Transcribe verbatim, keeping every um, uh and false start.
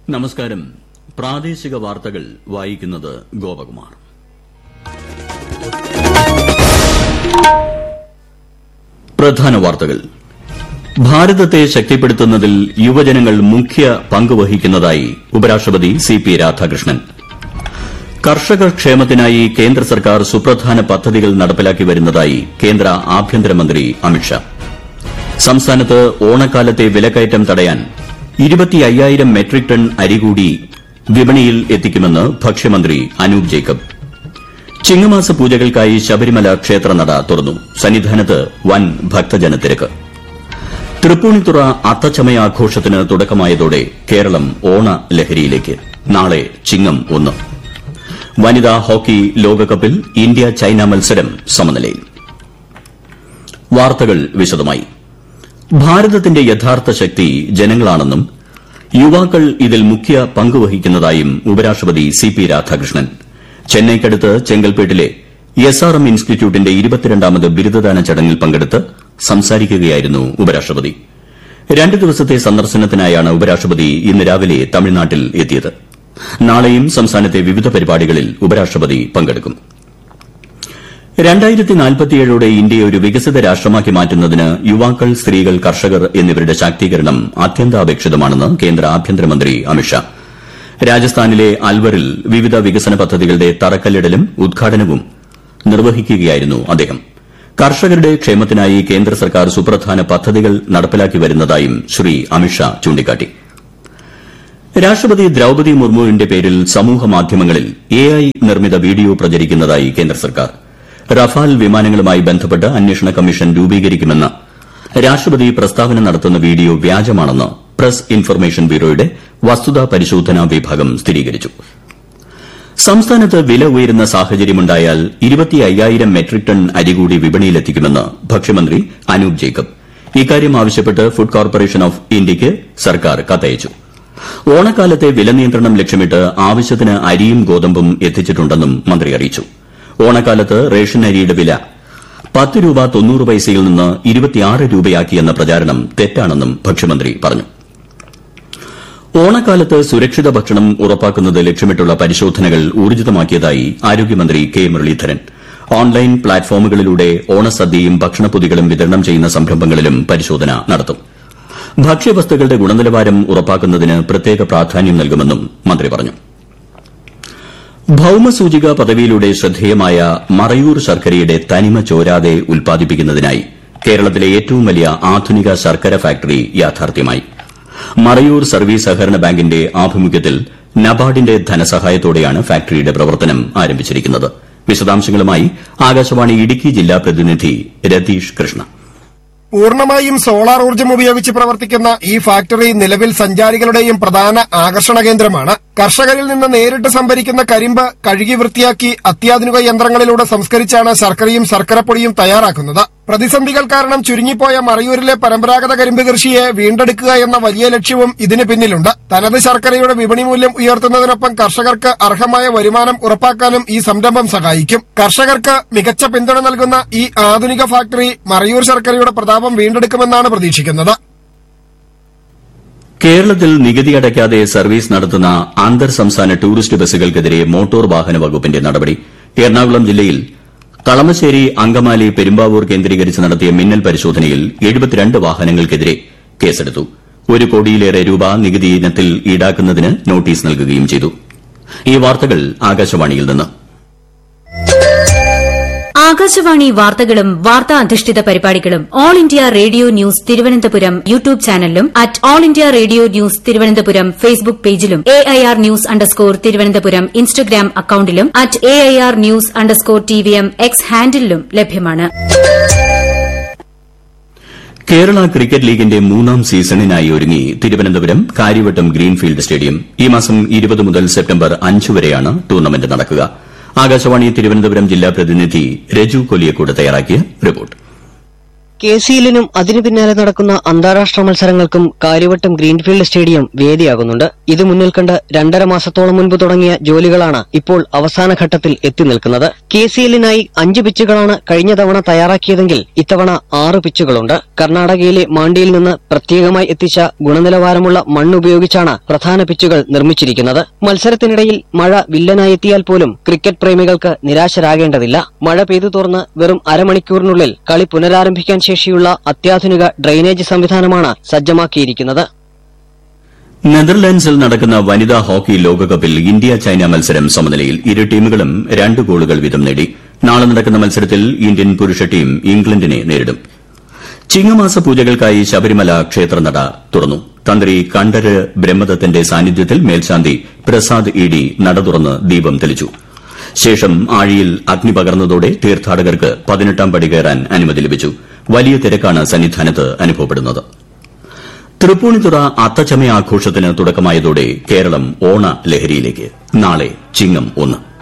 നമസ്കാരം. പ്രാദേശിക വാർത്തകൾ വായിക്കുന്നത് ഗോപകുമാർ. പ്രധാന വാർത്തകൾ. ഭാരതത്തെ ശക്തിപ്പെടുത്തുന്നതിൽ യുവജനങ്ങൾ മുഖ്യ പങ്കുവഹിക്കുന്നതായി ഉപരാഷ്ട്രപതി സി പി രാധാകൃഷ്ണൻ. കർഷക ക്ഷേമത്തിനായി കേന്ദ്ര സർക്കാർ സുപ്രധാന പദ്ധതികൾ നടപ്പിലാക്കി വരുന്നതായി കേന്ദ്ര ആഭ്യന്തരമന്ത്രി അമിത്ഷാ. സംസ്ഥാനത്ത് ഓണക്കാലത്തെ വിലക്കയറ്റം തടയാൻ ഇരുപത്തി അയ്യായിരം മെട്രിക് ടൺ അരി കൂടി വിപണിയിൽ എത്തിക്കുമെന്ന് ഭക്ഷ്യമന്ത്രി അനൂപ് ജേക്കബ്. ചിങ്ങമാസ പൂജകൾക്കായി ശബരിമല ക്ഷേത്രനട തുറന്നു. സന്നിധാനത്ത് വൻ ഭക്തജനത്തിരക്ക്. തൃപ്പൂണിത്തുറ അത്തച്ചമയാഘോഷത്തിന് തുടക്കമായതോടെ കേരളം ഓണലഹരിയിലേക്ക്. നാളെ ചിങ്ങം ഒന്ന്. വനിതാ ഹോക്കി ലോകകപ്പിൽ ഇന്ത്യ ചൈന മത്സരം സമനിലയിൽ. വാർത്തകൾ വിശദമായി. ഭാരതത്തിന്റെ യഥാർത്ഥ ശക്തി ജനങ്ങളാണെന്നും യുവാക്കൾ ഇതിൽ മുഖ്യ പങ്കുവഹിക്കുന്നതായും ഉപരാഷ്ട്രപതി C P Radhakrishnan ചെന്നൈക്കടുത്ത് ചെങ്കൽപ്പേട്ടിലെ S R M ഇൻസ്റ്റിറ്റ്യൂട്ടിന്റെ ഇരുപത്തിരണ്ടാമത് ബിരുദദാന ചടങ്ങിൽ പങ്കെടുത്ത് സംസാരിക്കുകയായിരുന്നു ഉപരാഷ്ട്രപതി. രണ്ട് ദിവസത്തെ സന്ദർശനത്തിനായാണ് ഉപരാഷ്ട്രപതി ഇന്ന് രാവിലെ തമിഴ്നാട്ടിൽ എത്തിയത്. നാളെയും സംസ്ഥാനത്തെ വിവിധ പരിപാടികളിൽ ഉപരാഷ്ട്രപതി പങ്കെടുക്കും. രണ്ടായിരത്തി നാൽപ്പത്തിയേഴോടെ ഇന്ത്യയെ ഒരു വികസിത രാഷ്ട്രമാക്കി മാറ്റുന്നതിന് യുവാക്കൾ, സ്ത്രീകൾ, കർഷകർ എന്നിവരുടെ ശാക്തീകരണം അത്യന്താപേക്ഷിതമാണെന്ന് കേന്ദ്ര ആഭ്യന്തരമന്ത്രി അമിത്ഷാ. രാജസ്ഥാനിലെ അൽവറിൽ വിവിധ വികസന പദ്ധതികളുടെ തറക്കല്ലിടലും ഉദ്ഘാടനവും നിർവഹിക്കുകയായിരുന്നു അദ്ദേഹം. കർഷകരുടെ ക്ഷേമത്തിനായി കേന്ദ്ര സർക്കാർ സുപ്രധാന പദ്ധതികൾ നടപ്പിലാക്കി വരുന്നതായും ശ്രീ അമിത്ഷാ ചൂണ്ടിക്കാട്ടി. രാഷ്ട്രപതി ദ്രൌപദി മുർമുവിന്റെ പേരിൽ സമൂഹമാധ്യമങ്ങളിൽ എ ഐ നിർമ്മിത വീഡിയോ പ്രചരിക്കുന്നതായി കേന്ദ്ര സർക്കാർ. റഫാൽ വിമാനങ്ങളുമായി ബന്ധപ്പെട്ട് അന്വേഷണ കമ്മീഷൻ രൂപീകരിക്കുമെന്ന് രാഷ്ട്രപതി പ്രസ്താവന നടത്തുന്ന വീഡിയോ വ്യാജമാണെന്ന് പ്രസ് ഇൻഫർമേഷൻ ബ്യൂറോയുടെ വസ്തുതാ പരിശോധനാ വിഭാഗം സ്ഥിരീകരിച്ചു. സംസ്ഥാനത്ത് വില ഉയരുന്ന സാഹചര്യമുണ്ടായാൽ ഇരുപത്തി അയ്യായിരം മെട്രിക് ടൺ അരി കൂടി വിപണിയിലെത്തിക്കുമെന്ന് ഭക്ഷ്യമന്ത്രി അനൂപ് ജേക്കബ്. ഇക്കാര്യം ആവശ്യപ്പെട്ട് ഫുഡ് കോർപ്പറേഷൻ ഓഫ് ഇന്ത്യയ്ക്ക് സർക്കാർ കത്തയച്ചു. ഓണക്കാലത്തെ വില നിയന്ത്രണം ലക്ഷ്യമിട്ട് ആവശ്യത്തിന് അരിയും ഗോതമ്പും എത്തിച്ചിട്ടുണ്ടെന്നും മന്ത്രി അറിയിച്ചു. ഓണക്കാലത്ത് റേഷൻ അരിയുടെ വില പത്ത് രൂപ തൊണ്ണൂറ് പൈസയിൽ നിന്ന് ഇരുപത്തിയാറ് രൂപയാക്കിയെന്ന പ്രചാരണം തെറ്റാണെന്നും ഭക്ഷ്യമന്ത്രി പറഞ്ഞു. ഓണക്കാലത്ത് സുരക്ഷിത ഭക്ഷണം ഉറപ്പാക്കുന്നത് ലക്ഷ്യമിട്ടുള്ള പരിശോധനകൾ ഊർജിതമാക്കിയതായി ആരോഗ്യമന്ത്രി കെ മുരളീധരൻ. ഓൺലൈൻ പ്ലാറ്റ്ഫോമുകളിലൂടെ ഓണസദ്യയും ഭക്ഷണപ്പൊതികളും വിതരണം ചെയ്യുന്ന സംരംഭങ്ങളിലും പരിശോധന നടത്തും. ഭക്ഷ്യവസ്തുക്കളുടെ ഗുണനിലവാരം ഉറപ്പാക്കുന്നതിന് പ്രത്യേക പ്രാധാന്യം നൽകുമെന്നും മന്ത്രി പറഞ്ഞു. ഭൌമസൂചിക പദവിയിലൂടെ ശ്രദ്ധേയമായ മറയൂർ ശർക്കരയുടെ തനിമ ചോരാതെ ഉൽപ്പാദിപ്പിക്കുന്നതിനായി കേരളത്തിലെ ഏറ്റവും വലിയ ആധുനിക ശർക്കര ഫാക്ടറി യാഥാർത്ഥ്യമായി. മറയൂർ സർവീസ് സഹകരണ ബാങ്കിന്റെ ആഭിമുഖ്യത്തിൽ നബാർഡിന്റെ ധനസഹായത്തോടെയാണ് ഫാക്ടറിയുടെ പ്രവർത്തനം ആരംഭിച്ചിരിക്കുന്നത്. വിശദാംശങ്ങളുമായി ആകാശവാണി ഇടുക്കി ജില്ലാ പ്രതിനിധി രതീഷ് കൃഷ്ണ. പൂർണ്ണമായും സോളാർ ഊർജ്ജം ഉപയോഗിച്ച് പ്രവർത്തിക്കുന്ന ഈ ഫാക്ടറി നിലവിൽ സഞ്ചാരികളുടെയും പ്രധാന ആകർഷണ കേന്ദ്രമാണ്. കർഷകരിൽ നിന്ന് നേരിട്ട് സംഭരിക്കുന്ന കരിമ്പ് കഴുകി വൃത്തിയാക്കി അത്യാധുനിക യന്ത്രങ്ങളിലൂടെ സംസ്കരിച്ചാണ് ശർക്കരയും ശർക്കരപ്പൊടിയും തയ്യാറാക്കുന്നത്. പ്രതിസന്ധികൾ കാരണം ചുരുങ്ങിപ്പോയ മറയൂരിലെ പരമ്പരാഗത കരിമ്പ് കൃഷിയെ വീണ്ടെടുക്കുക എന്ന വലിയ ലക്ഷ്യവും ഇതിന് പിന്നിലുണ്ട്. തനത് ശർക്കരയുടെ വിപണി മൂല്യം ഉയർത്തുന്നതിനൊപ്പം കർഷകർക്ക് അർഹമായ വരുമാനം ഉറപ്പാക്കാനും ഈ സംരംഭം സഹായിക്കും. കർഷകർക്ക് മികച്ച പിന്തുണ നൽകുന്ന ഈ ആധുനിക ഫാക്ടറി മറയൂർ ശർക്കരയുടെ പ്രതാപം വീണ്ടെടുക്കുമെന്നാണ് പ്രതീക്ഷിക്കുന്നത്. കേരളത്തിൽ നികുതി അടയ്ക്കാതെ സർവീസ് നടത്തുന്ന അന്തർ സംസ്ഥാന ടൂറിസ്റ്റ് ബസ്സുകൾക്കെതിരെ മോട്ടോർ വാഹന വകുപ്പിന്റെ നടപടി. എറണാകുളം ജില്ലയിൽ കളമശ്ശേരി, അങ്കമാലി, പെരുമ്പാവൂർ കേന്ദ്രീകരിച്ച് നടത്തിയ മിന്നൽ പരിശോധനയിൽ എഴുപത്തിരണ്ട് വാഹനങ്ങൾക്കെതിരെ കേസെടുത്തു. ഒരു കോടിയിലേറെ രൂപ നികുതി ഇനത്തിൽ ഈടാക്കുന്നതിന് നോട്ടീസ് നൽകുകയും ചെയ്തു. ഈ വാർത്തകൾ ആകാശവാണിയിൽ നിന്ന്. ആകാശവാണി വാർത്തകളും വാർത്താ അധിഷ്ഠിത പരിപാടികളും all India radio news Thiruvananthapuram YouTube ചാനലിലും at all India radio news Thiruvananthapuram Facebook പേജിലും A I R news underscore Thiruvananthapuram Instagram അക്കൌണ്ടിലും at A I R news underscore T V M X ഹാൻഡിലും ലഭ്യമാണ്. കേരള ക്രിക്കറ്റ് ലീഗിന്റെ മൂന്നാം സീസണിനായി ഒരുങ്ങി തിരുവനന്തപുരം കാര്യവട്ടം ഗ്രീൻഫീൽഡ് സ്റ്റേഡിയം. ഈ മാസം ഇരുപത് മുതൽ സെപ്റ്റംബർ അഞ്ച് വരെയാണ് ടൂർണമെന്റ് നടക്കുക. ആകാശവാണി തിരുവനന്തപുരം ജില്ലാ പ്രതിനിധി രജു കൊലിയക്കോട് തയ്യാറാക്കിയ റിപ്പോർട്ട്. കെ സി എല്ലിനും അതിനു പിന്നാലെ നടക്കുന്ന അന്താരാഷ്ട്ര മത്സരങ്ങൾക്കും കാര്യവട്ടം ഗ്രീൻഫീൽഡ് സ്റ്റേഡിയം വേദിയാകുന്നുണ്ട്. ഇത് മുന്നിൽ കണ്ട് രണ്ടര മാസത്തോളം മുൻപ് തുടങ്ങിയ ജോലികളാണ് ഇപ്പോൾ അവസാന ഘട്ടത്തിൽ എത്തി നിൽക്കുന്നത്. കെ സി എല്ലിനായി അഞ്ച് പിച്ചുകളാണ് കഴിഞ്ഞ തവണ തയ്യാറാക്കിയതെങ്കിൽ ഇത്തവണ ആറ് പിച്ചുകളുണ്ട്. കർണാടകയിലെ മാണ്ടിയിൽ നിന്ന് പ്രത്യേകമായി എത്തിച്ച ഗുണനിലവാരമുള്ള മണ്ണുപയോഗിച്ചാണ് പ്രധാന പിച്ചുകൾ നിർമ്മിച്ചിരിക്കുന്നത്. മത്സരത്തിനിടയിൽ മഴ വില്ലനായെത്തിയാൽ പോലും ക്രിക്കറ്റ് പ്രേമികൾക്ക് നിരാശരാകേണ്ടതില്ല. മഴ പെയ്തു തോർന്ന് വെറും അരമണിക്കൂറിനുള്ളിൽ കളി പുനരാരംഭിക്കാൻ ശേഷിയുള്ള അത്യാധുനിക ഡ്രെയിനേജ് സംവിധാനമാണ് സജ്ജമാക്കിയിരിക്കുന്നത്. നെതർലാൻഡ്സിൽ നടക്കുന്ന വനിതാ ഹോക്കി ലോകകപ്പിൽ ഇന്ത്യ ചൈന മത്സരം സമനിലയിൽ. ഇരു ടീമുകളും രണ്ട് ഗോളുകൾ വീതം നേടി. നാളെ നടക്കുന്ന മത്സരത്തിൽ ഇന്ത്യൻ പുരുഷ ടീം ഇംഗ്ലണ്ടിനെ നേരിടും. ചിങ്ങമാസ പൂജകൾക്കായി ശബരിമല ക്ഷേത്രനട തുറന്നു. തന്ത്രി കണ്ഠര് ബ്രഹ്മദത്തന്റെ സാന്നിധ്യത്തിൽ മേൽശാന്തി പ്രസാദ് ഇ ഡി നട തുറന്ന് ദീപം തെളിച്ചു. ശേഷം ആഴിയിൽ അഗ്നി പകർന്നതോടെ തീർത്ഥാടകർക്ക് പതിനെട്ടാം പടി കയറാൻ അനുമതി ലഭിച്ചു. വലിയ തിരക്കാണ് സന്നിധാനത്ത് അനുഭവപ്പെടുന്നത്. തൃപ്പൂണിത്തുറ അത്തച്ചമയ ആഘോഷത്തിന് തുടക്കമായതോടെ കേരളം ഓണ ലഹരിയിലേക്ക്. നാളെ ചിങ്ങം ഒന്ന്.